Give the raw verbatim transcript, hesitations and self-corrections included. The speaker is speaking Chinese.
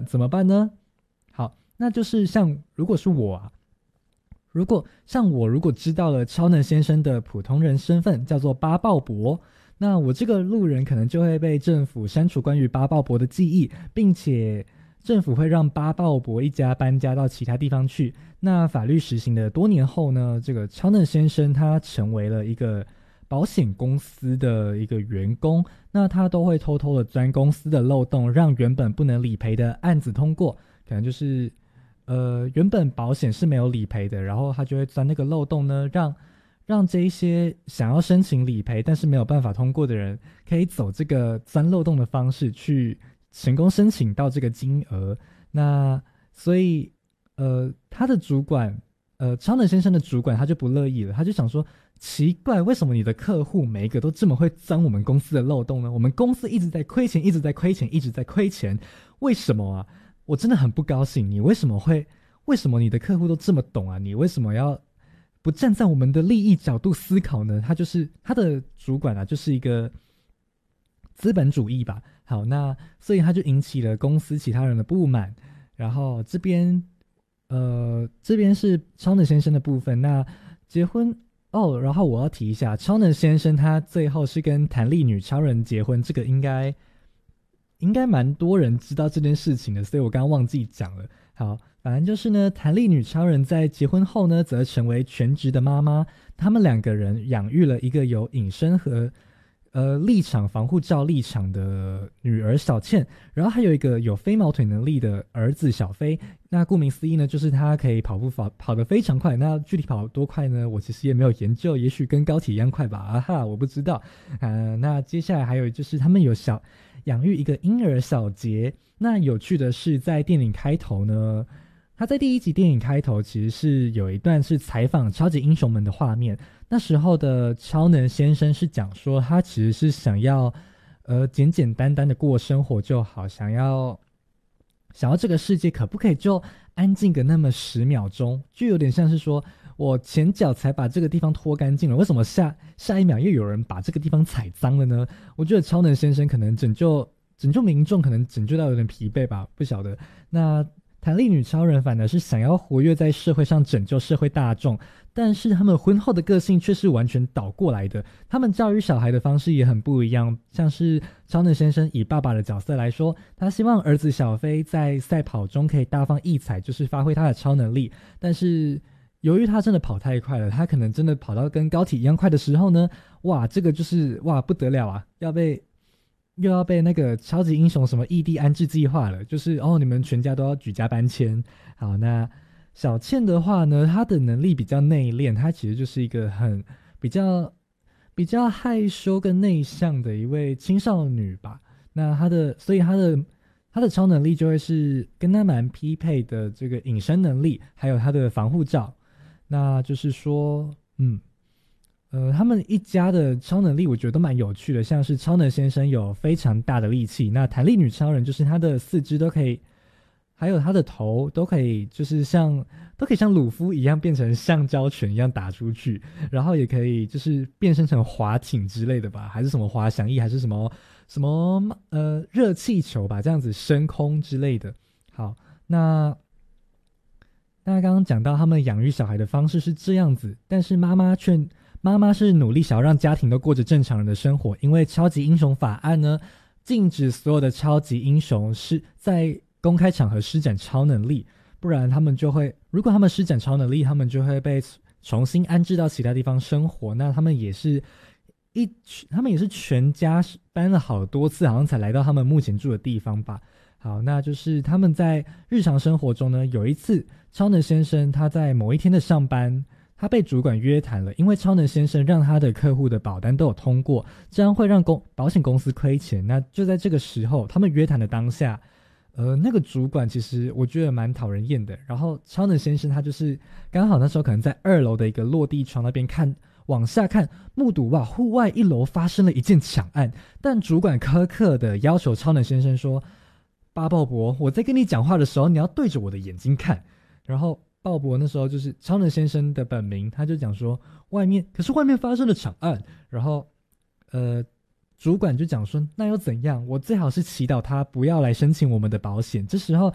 怎么办呢？好，那就是像如果是我啊，如果像我如果知道了超能先生的普通人身份叫做巴鲍伯，那我这个路人可能就会被政府删除关于巴鲍伯的记忆，并且政府会让巴鲍伯一家搬家到其他地方去。那法律实行的多年后呢，这个超能先生他成为了一个保险公司的一个员工，那他都会偷偷的钻公司的漏洞，让原本不能理赔的案子通过。可能就是呃原本保险是没有理赔的，然后他就会钻那个漏洞呢，让让这一些想要申请理赔但是没有办法通过的人，可以走这个钻漏洞的方式去成功申请到这个金额。那所以呃他的主管呃超能先生的主管他就不乐意了，他就想说奇怪，为什么你的客户每一个都这么会钻我们公司的漏洞呢？我们公司一直在亏钱一直在亏钱一直在亏钱，为什么啊？我真的很不高兴，你为什么会为什么你的客户都这么懂啊？你为什么要不站在我们的利益角度思考呢？他就是他的主管啊，就是一个资本主义吧。好，那所以他就引起了公司其他人的不满。然后这边呃这边是超能先生的部分。那结婚哦，然后我要提一下，超能先生他最后是跟弹力女超人结婚，这个应该应该蛮多人知道这件事情的，所以我刚刚忘记讲了。好，反正就是呢，弹力女超人在结婚后呢，则成为全职的妈妈。他们两个人养育了一个有隐身和呃立场防护罩立场的女儿小倩，然后还有一个有飞毛腿能力的儿子小飞。那顾名思义呢，就是他可以跑步跑跑得非常快。那具体跑多快呢？我其实也没有研究，也许跟高铁一样快吧。啊哈，我不知道。呃，那接下来还有就是他们有小养育一个婴儿小杰。那有趣的是，在电影开头呢，他在第一集电影开头其实是有一段是采访超级英雄们的画面。那时候的超能先生是讲说，他其实是想要呃简简单单的过生活就好，想要想要这个世界可不可以就安静个那么十秒钟，就有点像是说我前脚才把这个地方拖干净了，为什么下下一秒又有人把这个地方踩脏了呢？我觉得超能先生可能拯救拯救民众，可能拯救到有点疲惫吧，不晓得。那弹力女超人反而是想要活跃在社会上，拯救社会大众，但是他们婚后的个性却是完全倒过来的。他们教育小孩的方式也很不一样，像是超能先生以爸爸的角色来说，他希望儿子小飞在赛跑中可以大放异彩，就是发挥他的超能力。但是由于他真的跑太快了，他可能真的跑到跟高铁一样快的时候呢，哇，这个就是哇不得了啊，要被又要被那个超级英雄什么异地安置计划了，就是哦，你们全家都要举家搬迁。好，那小倩的话呢，她的能力比较内敛，她其实就是一个很比较比较害羞跟内向的一位青少女吧。那她的所以她的她的超能力就会是跟她蛮匹配的这个隐身能力，还有她的防护罩。那就是说，嗯。呃，他们一家的超能力我觉得都蛮有趣的，像是超能先生有非常大的力气，那弹力女超人就是她的四肢都可以，还有她的头都可以，就是像都可以像鲁夫一样变成橡胶拳一样打出去，然后也可以就是变身成滑艇之类的吧，还是什么滑翔翼，还是什么什么呃热气球吧，这样子升空之类的。好，那大家刚刚讲到他们养育小孩的方式是这样子，但是妈妈却妈妈是努力想要让家庭都过着正常人的生活，因为超级英雄法案呢，禁止所有的超级英雄是在公开场合施展超能力，不然他们就会，如果他们施展超能力，他们就会被重新安置到其他地方生活。那他们也是一，他们也是全家搬了好多次，好像才来到他们目前住的地方吧。好，那就是他们在日常生活中呢，有一次超能先生他在某一天的上班，他被主管约谈了，因为超能先生让他的客户的保单都有通过，这样会让公保险公司亏钱。那就在这个时候，他们约谈的当下，呃，那个主管其实我觉得蛮讨人厌的。然后超能先生他就是刚好那时候可能在二楼的一个落地窗那边看，往下看，目睹哇，户外一楼发生了一件抢案，但主管苛刻的要求超能先生说：“巴鲍伯，我在跟你讲话的时候，你要对着我的眼睛看。”然后鲍勃那时候就是超能先生的本名，他就讲说外面可是外面发生了抢案，然后呃主管就讲说那又怎样，我最好是祈祷他不要来申请我们的保险。这时候